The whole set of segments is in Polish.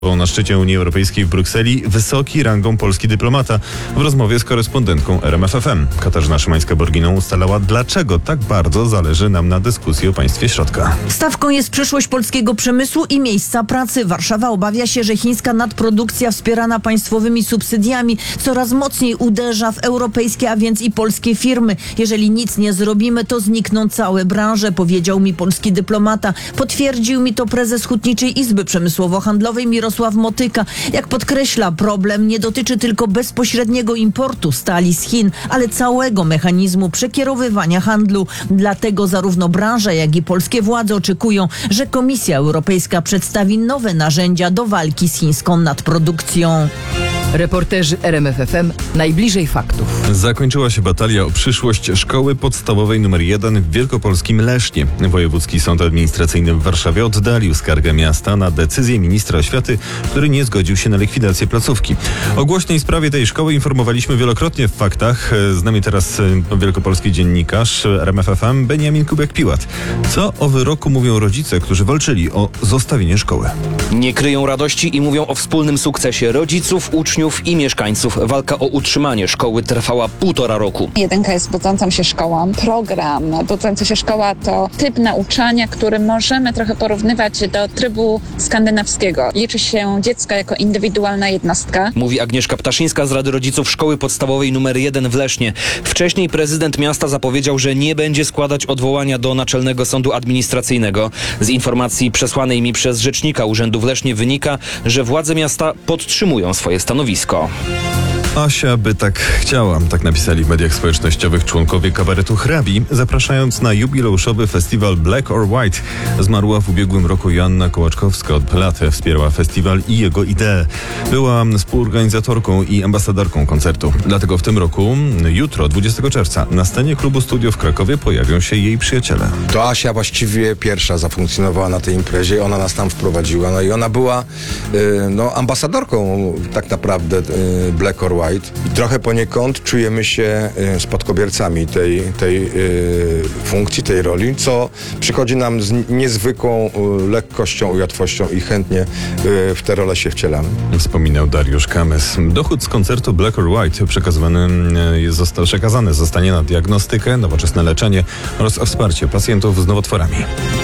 Na szczycie Unii Europejskiej w Brukseli wysoki rangą polski dyplomata w rozmowie z korespondentką RMF FM. Katarzyna Szymańska-Borginą ustalała, dlaczego tak bardzo zależy nam na dyskusji o państwie środka. Stawką jest przyszłość polskiego przemysłu i miejsca pracy. Warszawa obawia się, że chińska nadprodukcja wspierana państwowymi subsydiami coraz mocniej uderza w europejskie, a więc i polskie firmy. Jeżeli nic nie zrobimy, to znikną całe branże, powiedział mi polski dyplomata. Potwierdził mi to prezes Hutniczej Izby Przemysłowo-Handlowej Mirosław Motyka. Jak podkreśla, problem nie dotyczy tylko bezpośredniego importu stali z Chin, ale całego mechanizmu przekierowywania handlu. Dlatego zarówno branża, jak i polskie władze oczekują, że Komisja Europejska przedstawi nowe narzędzia do walki z chińską nadprodukcją. Reporterzy RMF FM najbliżej faktów. Zakończyła się batalia o przyszłość szkoły podstawowej nr 1 w wielkopolskim Lesznie. Wojewódzki Sąd Administracyjny w Warszawie oddalił skargę miasta na decyzję ministra oświaty, który nie zgodził się na likwidację placówki. O głośnej sprawie tej szkoły informowaliśmy wielokrotnie w faktach. Z nami teraz wielkopolski dziennikarz RMF FM Beniamin Kubiak-Piłat. Co o wyroku mówią rodzice, którzy walczyli o zostawienie szkoły? Nie kryją radości i mówią o wspólnym sukcesie rodziców, uczniów i mieszkańców. Walka o utrzymanie szkoły trwała 1,5 roku. Jedynka jest budzącą się szkołą. Program budząca się szkoła to typ nauczania, który możemy trochę porównywać do trybu skandynawskiego. Liczy się dziecko jako indywidualna jednostka. Mówi Agnieszka Ptaszyńska z Rady Rodziców Szkoły Podstawowej nr 1 w Lesznie. Wcześniej prezydent miasta zapowiedział, że nie będzie składać odwołania do Naczelnego Sądu Administracyjnego. Z informacji przesłanej mi przez rzecznika urzędu w Lesznie wynika, że władze miasta podtrzymują swoje stanowisko. Asia by tak chciała, tak napisali w mediach społecznościowych członkowie kabaretu Hrabi, zapraszając na jubileuszowy festiwal Black or White. Zmarła w ubiegłym roku Joanna Kołaczkowska. Od lat wspierała festiwal i jego ideę. Była współorganizatorką i ambasadorką koncertu. Dlatego w tym roku, jutro, 20 czerwca, na scenie klubu Studio w Krakowie pojawią się jej przyjaciele. To Asia właściwie pierwsza zafunkcjonowała na tej imprezie. Ona nas tam wprowadziła. No i ona była ambasadorką tak naprawdę Black or White. I trochę poniekąd czujemy się spadkobiercami tej funkcji, tej roli, co przychodzi nam z niezwykłą lekkością i łatwością i chętnie w tę rolę się wcielamy. Wspominał Dariusz Kamys. Dochód z koncertu Black or White przekazany zostanie na diagnostykę, nowoczesne leczenie oraz wsparcie pacjentów z nowotworami.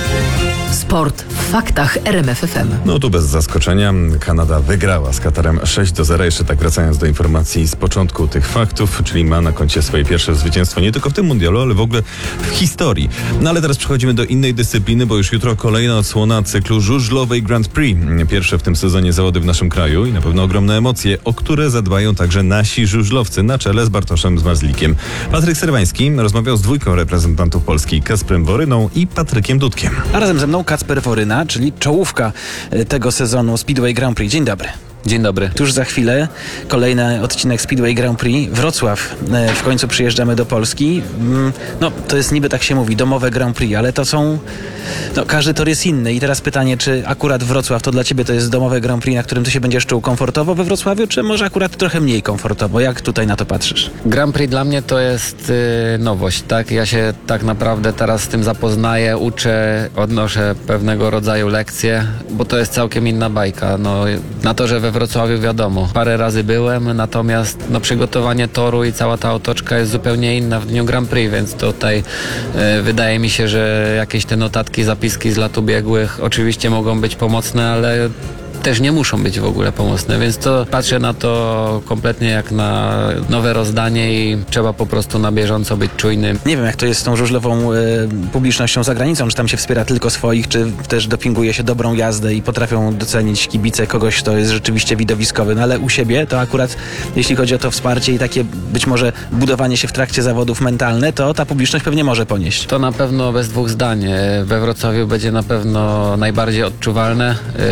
Sport w faktach RMF FM. No tu bez zaskoczenia Kanada wygrała z Katarem 6-0. Jeszcze tak wracając do informacji z początku tych faktów, czyli ma na koncie swoje pierwsze zwycięstwo nie tylko w tym mundialu, ale w ogóle w historii. No ale teraz przechodzimy do innej dyscypliny, bo już jutro kolejna odsłona cyklu żużlowej Grand Prix. Pierwsze w tym sezonie zawody w naszym kraju i na pewno ogromne emocje, o które zadbają także nasi żużlowcy na czele z Bartoszem Zmarzlikiem. Patryk Serwański rozmawiał z dwójką reprezentantów Polski, Kacprem Woryną i Patrykiem Dudkiem. A razem ze mną Kacper Woryna, czyli czołówka tego sezonu Speedway Grand Prix. Dzień dobry. Dzień dobry. Tuż za chwilę kolejny odcinek Speedway Grand Prix. Wrocław. W końcu przyjeżdżamy do Polski. No, to jest niby tak się mówi, domowe Grand Prix, ale to są... No, każdy tor jest inny. I teraz pytanie, czy akurat Wrocław to dla ciebie to jest domowe Grand Prix, na którym ty się będziesz czuł komfortowo we Wrocławiu, czy może akurat trochę mniej komfortowo? Jak tutaj na to patrzysz? Grand Prix dla mnie to jest nowość, tak? Ja się tak naprawdę teraz z tym zapoznaję, uczę, odnoszę pewnego rodzaju lekcje, bo to jest całkiem inna bajka. No, na to, że we Wrocławiu wiadomo, parę razy byłem, natomiast przygotowanie toru i cała ta otoczka jest zupełnie inna w dniu Grand Prix, więc tutaj wydaje mi się, że jakieś te notatki, zapiski z lat ubiegłych oczywiście mogą być pomocne, ale też nie muszą być w ogóle pomocne, więc to patrzę na to kompletnie jak na nowe rozdanie i trzeba po prostu na bieżąco być czujnym. Nie wiem, jak to jest z tą żużlową publicznością za granicą, czy tam się wspiera tylko swoich, czy też dopinguje się dobrą jazdę i potrafią docenić kibice kogoś, kto jest rzeczywiście widowiskowy, no ale u siebie to akurat, jeśli chodzi o to wsparcie i takie być może budowanie się w trakcie zawodów mentalne, to ta publiczność pewnie może ponieść. To na pewno bez dwóch zdań. We Wrocławiu będzie na pewno najbardziej odczuwalne.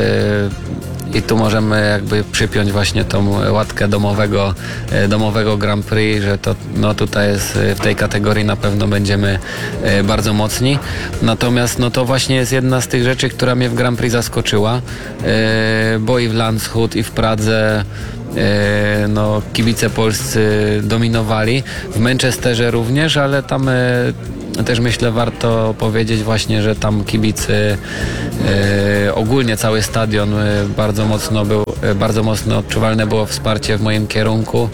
I tu możemy jakby przypiąć właśnie tą łatkę domowego Grand Prix, że to no tutaj jest w tej kategorii na pewno będziemy bardzo mocni. Natomiast no to właśnie jest jedna z tych rzeczy, która mnie w Grand Prix zaskoczyła, bo i w Landshut i w Pradze no, kibice polscy dominowali. W Manchesterze również, ale tam też myślę warto powiedzieć właśnie, że tam kibicy, ogólnie cały stadion bardzo mocno odczuwalne było wsparcie w moim kierunku.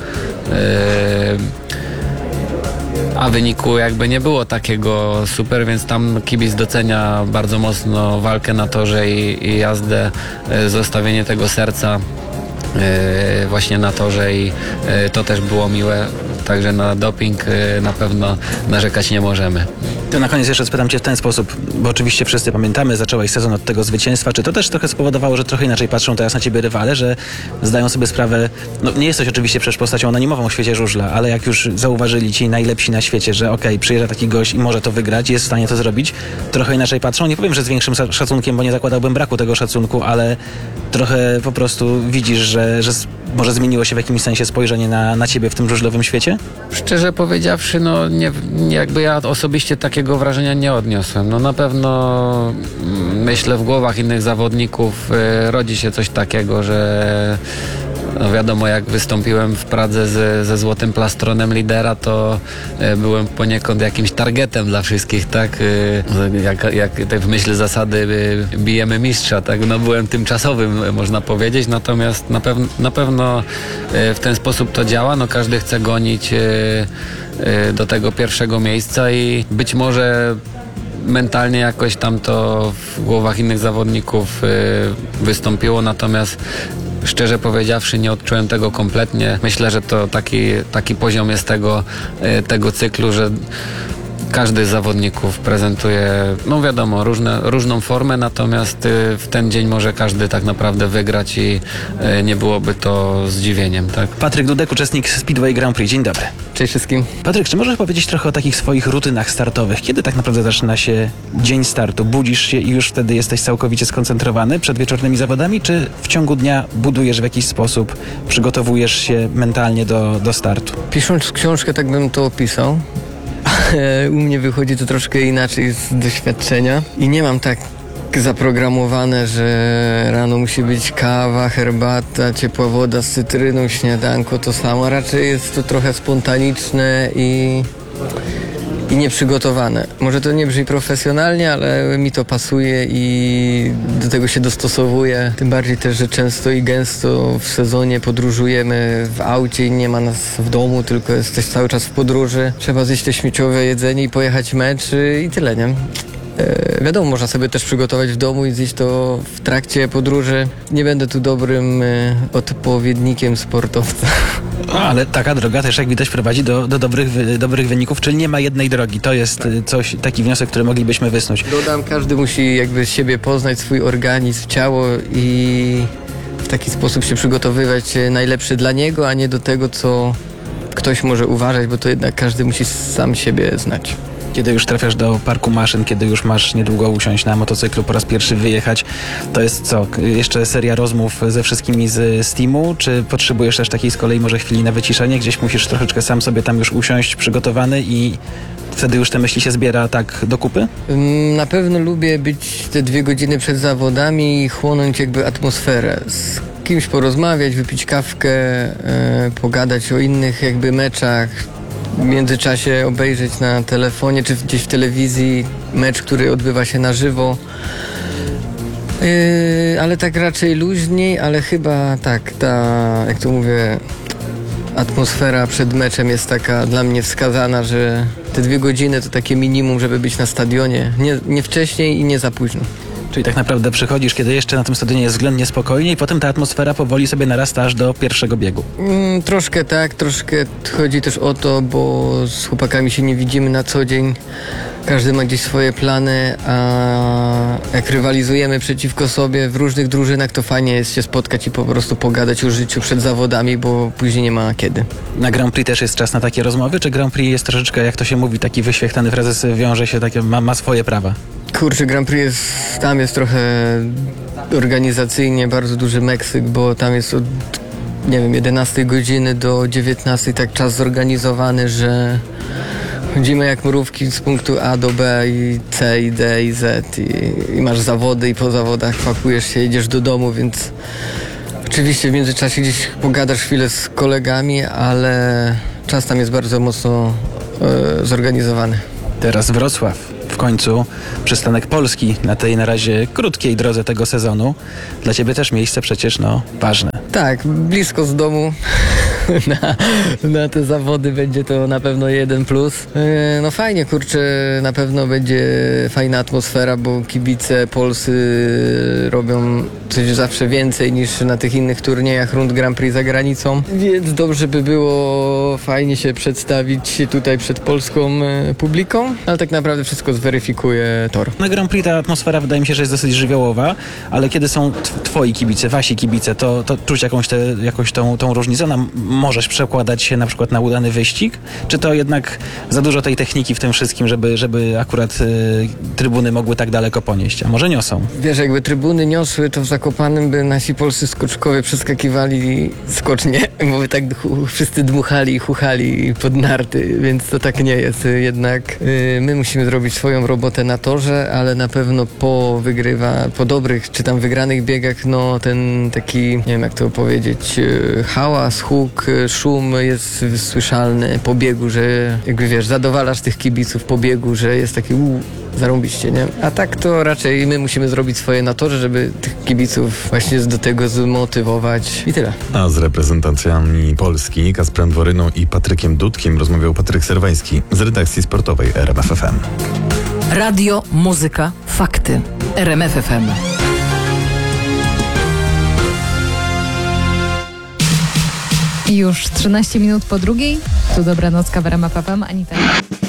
A wyniku jakby nie było takiego super, więc tam kibic docenia bardzo mocno walkę na torze i jazdę, zostawienie tego serca właśnie na torze i to też było miłe. Także na doping na pewno narzekać nie możemy. To na koniec jeszcze spytam Cię w ten sposób, bo oczywiście wszyscy pamiętamy, zacząłeś sezon od tego zwycięstwa. Czy to też trochę spowodowało, że trochę inaczej patrzą teraz na Ciebie rywale, że zdają sobie sprawę, no nie jesteś oczywiście przecież postacią anonimową w świecie żużla, ale jak już zauważyli Ci najlepsi na świecie, że okej, przyjeżdża taki gość i może to wygrać, jest w stanie to zrobić, trochę inaczej patrzą. Nie powiem, że z większym szacunkiem, bo nie zakładałbym braku tego szacunku, ale trochę po prostu widzisz, że może zmieniło się w jakimś sensie spojrzenie na Ciebie w tym żużlowym świecie? Szczerze powiedziawszy, no nie, jakby ja osobiście takiego wrażenia nie odniosłem. No na pewno myślę w głowach innych zawodników rodzi się coś takiego, że no wiadomo, jak wystąpiłem w Pradze ze złotym plastronem lidera, to byłem poniekąd jakimś targetem dla wszystkich, tak? Jak w myśl zasady bijemy mistrza, tak? No byłem tymczasowym, można powiedzieć, natomiast na pewno w ten sposób to działa. No każdy chce gonić do tego pierwszego miejsca i być może mentalnie jakoś tam to w głowach innych zawodników wystąpiło, natomiast szczerze powiedziawszy nie odczułem tego kompletnie. Myślę, że to taki poziom jest tego cyklu, że każdy z zawodników prezentuje, no wiadomo, różną formę, natomiast w ten dzień może każdy tak naprawdę wygrać i nie byłoby to zdziwieniem, tak? Patryk Dudek, uczestnik Speedway Grand Prix. Dzień dobry. Cześć wszystkim. Patryk, czy możesz powiedzieć trochę o takich swoich rutynach startowych? Kiedy tak naprawdę zaczyna się dzień startu? Budzisz się i już wtedy jesteś całkowicie skoncentrowany przed wieczornymi zawodami, czy w ciągu dnia budujesz w jakiś sposób, przygotowujesz się mentalnie do startu? Pisząc książkę, tak bym to opisał. U mnie wychodzi to troszkę inaczej z doświadczenia i nie mam tak zaprogramowane, że rano musi być kawa, herbata, ciepła woda z cytryną, śniadanko to samo. Raczej jest to trochę spontaniczne i nieprzygotowane. Może to nie brzmi profesjonalnie, ale mi to pasuje i do tego się dostosowuję. Tym bardziej też, że często i gęsto w sezonie podróżujemy w aucie i nie ma nas w domu, tylko jesteś cały czas w podróży. Trzeba zjeść te śmieciowe jedzenie i pojechać mecz i tyle, nie? Wiadomo, można sobie też przygotować w domu i zjeść to w trakcie podróży. Nie będę tu dobrym odpowiednikiem sportowca. Ale taka droga też, jak widać, prowadzi do dobrych wyników, czyli nie ma jednej drogi. To jest taki wniosek, który moglibyśmy wysnuć. Dodam, każdy musi jakby siebie poznać, swój organizm, ciało i w taki sposób się przygotowywać najlepsze dla niego, a nie do tego, co ktoś może uważać, bo to jednak każdy musi sam siebie znać. Kiedy już trafiasz do parku maszyn, kiedy już masz niedługo usiąść na motocyklu, po raz pierwszy wyjechać, to jest co? Jeszcze seria rozmów ze wszystkimi z teamu? Czy potrzebujesz też takiej z kolei może chwili na wyciszenie? Gdzieś musisz troszeczkę sam sobie tam już usiąść przygotowany i wtedy już te myśli się zbiera tak do kupy? Na pewno lubię być te 2 godziny przed zawodami i chłonąć jakby atmosferę. Z kimś porozmawiać, wypić kawkę, pogadać o innych jakby meczach. W międzyczasie obejrzeć na telefonie czy gdzieś w telewizji mecz, który odbywa się na żywo. Ale tak raczej luźniej, ale chyba tak, jak to mówię, atmosfera przed meczem jest taka dla mnie wskazana, że te 2 godziny to takie minimum, żeby być na stadionie. Nie wcześniej i nie za późno. Czyli tak naprawdę przychodzisz, kiedy jeszcze na tym stadionie jest względnie spokojnie i potem ta atmosfera powoli sobie narasta aż do pierwszego biegu. Troszkę tak, troszkę chodzi też o to, bo z chłopakami się nie widzimy na co dzień. Każdy ma gdzieś swoje plany, a jak rywalizujemy przeciwko sobie w różnych drużynach, to fajnie jest się spotkać i po prostu pogadać o życiu przed zawodami, bo później nie ma kiedy. Na Grand Prix też jest czas na takie rozmowy, czy Grand Prix jest troszeczkę, jak to się mówi, taki wyświechtany frazes wiąże się, takie ma swoje prawa? Kurczę, Grand Prix tam jest trochę organizacyjnie bardzo duży Meksyk, bo tam jest od, 11 godziny do 19 tak czas zorganizowany, że chodzimy jak mrówki z punktu A do B i C i D i Z i masz zawody i po zawodach pakujesz się, jedziesz do domu, więc oczywiście w międzyczasie gdzieś pogadasz chwilę z kolegami, ale czas tam jest bardzo mocno zorganizowany. Teraz Wrocław. W końcu przystanek Polski na tej na razie krótkiej drodze tego sezonu. Dla ciebie też miejsce przecież ważne. Tak, blisko z domu. Na te zawody będzie to na pewno 1+. No fajnie, kurczę, na pewno będzie fajna atmosfera, bo kibice polscy robią coś zawsze więcej niż na tych innych turniejach rund Grand Prix za granicą, więc dobrze by było fajnie się przedstawić tutaj przed polską publiką, ale tak naprawdę wszystko zweryfikuje tor. Na Grand Prix ta atmosfera wydaje mi się, że jest dosyć żywiołowa, ale kiedy są twoi kibice, wasi kibice, to czuć jakąś tą różnicę. Ona możesz przekładać się na przykład na udany wyścig? Czy to jednak za dużo tej techniki w tym wszystkim, żeby akurat trybuny mogły tak daleko ponieść? A może niosą? Wiesz, jakby trybuny niosły, to w Zakopanem by nasi polscy skoczkowie przeskakiwali skocznie, bo by tak wszyscy dmuchali i chuchali pod narty, więc to tak nie jest. Jednak my musimy zrobić swoją robotę na torze, ale na pewno po dobrych czy tam wygranych biegach, no ten taki, nie wiem jak to powiedzieć, hałas, huk, szum jest słyszalny po biegu, że jakby wiesz, zadowalasz tych kibiców po biegu, że jest taki zarąbiście, nie? A tak to raczej my musimy zrobić swoje na torze, żeby tych kibiców właśnie do tego zmotywować i tyle. A z reprezentacjami Polski, Kacprem Dworyną i Patrykiem Dudkiem rozmawiał Patryk Serwański z redakcji sportowej RMF FM. Radio, muzyka, fakty. RMF FM. Już 13 minut po 2:00. Tu dobranocka w RMF FM. Anita.